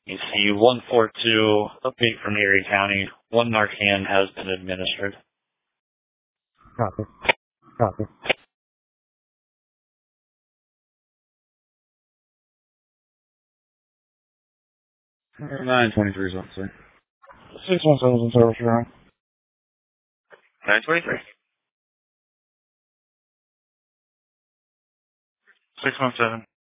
You see 142, update from Erie County. 1 Narcan has been administered. Copy. Copy. 923 is what I'm saying. 617 is in service, Your Honor. 923. 617.